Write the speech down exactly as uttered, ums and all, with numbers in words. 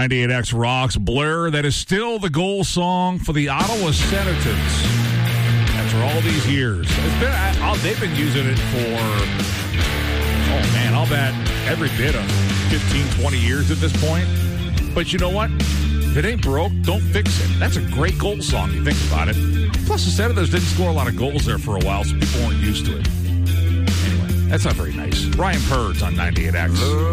ninety-eight X rocks Blur. That is still the goal song for the Ottawa Senators. After all these years. It's been, I, they've been using it for, oh man, I'll bet every bit of fifteen, twenty years at this point. But you know what? If it ain't broke, don't fix it. That's a great goal song, you think about it. Plus, the Senators didn't score a lot of goals there for a while, so people weren't used to it. Anyway, that's not very nice. Brian Purds on ninety-eight X.